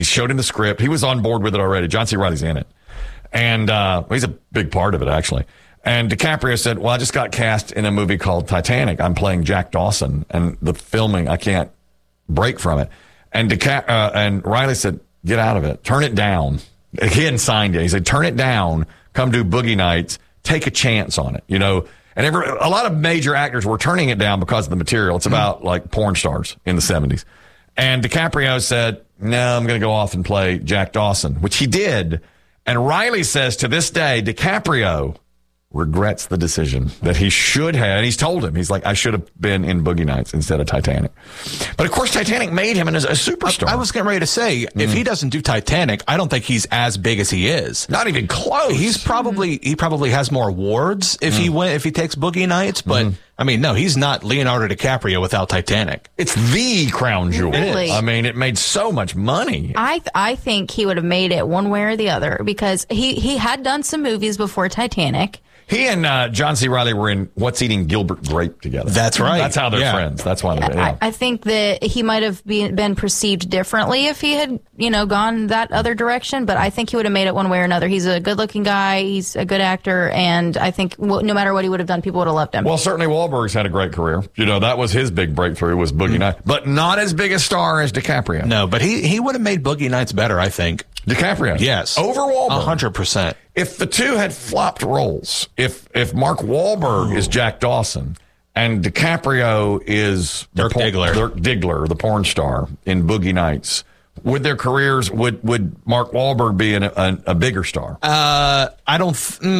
He showed him the script. He was on board with it already. John C. Reilly's in it. And he's a big part of it, actually. And DiCaprio said, well, I just got cast in a movie called Titanic. I'm playing Jack Dawson. And the filming, I can't break from it. And and Reilly said, get out of it. Turn it down. He hadn't signed yet. He said, turn it down. Come do Boogie Nights. Take a chance on it, And a lot of major actors were turning it down because of the material. It's about like porn stars in the 70s. And DiCaprio said, no, I'm going to go off and play Jack Dawson, which he did. And Reilly says to this day, DiCaprio regrets the decision that he should have. And he's told him, he's like, I should have been in Boogie Nights instead of Titanic. But of course, Titanic made him a superstar. I was getting ready to say, if he doesn't do Titanic, I don't think he's as big as he is. Not even close. He probably has more awards if he takes Boogie Nights, but I mean, no, he's not Leonardo DiCaprio without Titanic. It's the crown jewel. Really? I mean, it made so much money. I think he would have made it one way or the other because he had done some movies before Titanic. He and John C. Reilly were in What's Eating Gilbert Grape together. That's right. That's how they're friends. That's why they're I think that he might have been perceived differently if he had, gone that other direction. But I think he would have made it one way or another. He's a good-looking guy. He's a good actor. And I think no matter what he would have done, people would have loved him. Well, certainly Wahlberg's had a great career. That was his big breakthrough was Boogie Nights. But not as big a star as DiCaprio. No, but he would have made Boogie Nights better, I think. DiCaprio? Yes. Over Wahlberg? 100%. If the two had flopped roles, if Mark Wahlberg is Jack Dawson and DiCaprio is Dirk Diggler, the porn star in Boogie Nights, would their careers, would Mark Wahlberg be a bigger star? I don't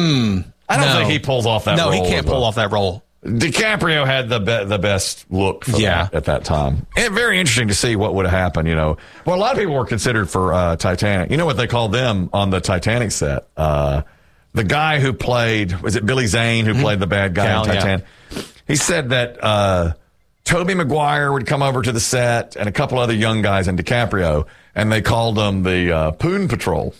think he pulls off that role. No, he can't pull off that role. DiCaprio had the best look for that at that time. And very interesting to see what would have happened, Well, a lot of people were considered for Titanic. You know what they called them on the Titanic set? The guy who played, was it Billy Zane who played the bad guy on Titanic? Yeah. He said that Tobey Maguire would come over to the set and a couple other young guys and DiCaprio, and they called them the Poon Patrol.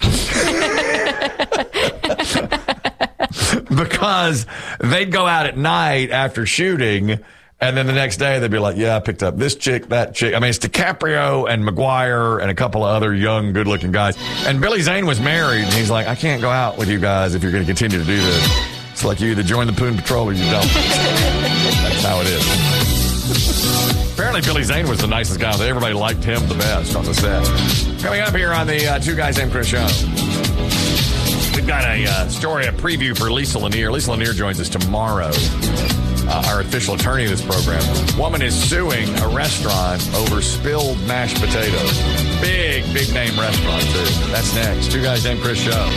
Because they'd go out at night after shooting, and then the next day they'd be like, yeah, I picked up this chick, that chick. I mean, it's DiCaprio and Maguire and a couple of other young, good-looking guys. And Billy Zane was married, and he's like, I can't go out with you guys if you're going to continue to do this. It's like you either join the Poon Patrol or you don't. That's how it is. Apparently, Billy Zane was the nicest guy. Everybody liked him the best on the set. Coming up here on the Two Guys Named Chris show. We've got a story, a preview for Lisa Lanier. Lisa Lanier joins us tomorrow, our official attorney of this program. Woman is suing a restaurant over spilled mashed potatoes. Big name restaurant, too. That's next. Two Guys Named Chris show.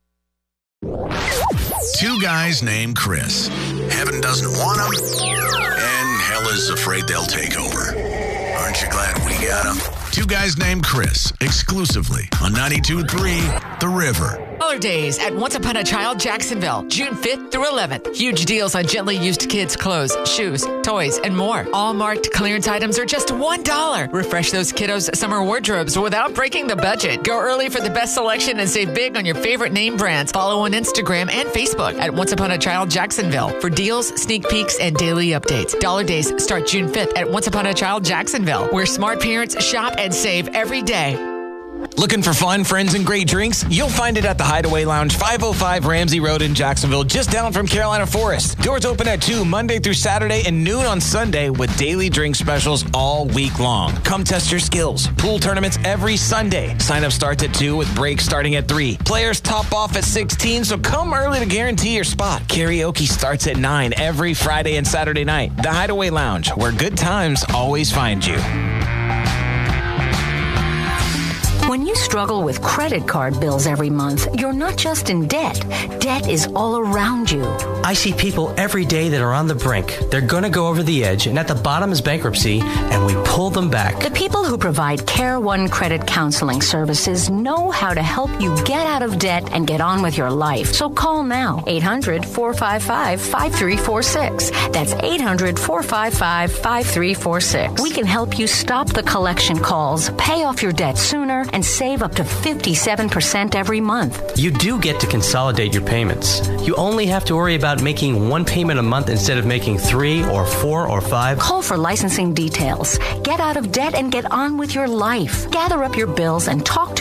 Two Guys Named Chris. Heaven doesn't want them, and hell is afraid they'll take over. Aren't you glad we got them? Two Guys Named Chris, exclusively on 92.3 The River. Days at Once Upon a Child Jacksonville, June 5th through 11th. Huge deals on gently used kids' clothes, shoes, toys, and more. All marked clearance items are just $1. Refresh those kiddos' summer wardrobes without breaking the budget. Go early for the best selection and save big on your favorite name brands. Follow on Instagram and Facebook at Once Upon a Child Jacksonville for deals, sneak peeks, and daily updates. Dollar Days start June 5th at Once Upon a Child Jacksonville, where smart parents shop and save every day. Looking for fun, friends, and great drinks? You'll find it at the Hideaway Lounge, 505 Ramsey Road in Jacksonville, just down from Carolina Forest. Doors open at 2 Monday through Saturday and noon on Sunday with daily drink specials all week long. Come test your skills. Pool tournaments every Sunday. Sign up starts at 2 with breaks starting at 3. Players top off at 16, so come early to guarantee your spot. Karaoke starts at 9 every Friday and Saturday night. The Hideaway Lounge, where good times always find you. When you struggle with credit card bills every month, you're not just in debt. Debt is all around you. I see people every day that are on the brink. They're going to go over the edge, and at the bottom is bankruptcy, and we pull them back. The people who provide Care One Credit Counseling Services know how to help you get out of debt and get on with your life. So call now, 800-455-5346. That's 800-455-5346. We can help you stop the collection calls, pay off your debt sooner, and save up to 57% every month. You do get to consolidate your payments. You only have to worry about making one payment a month instead of making 3 or 4 or 5. Call for licensing details. Get out of debt and get on with your life. Gather up your bills and talk to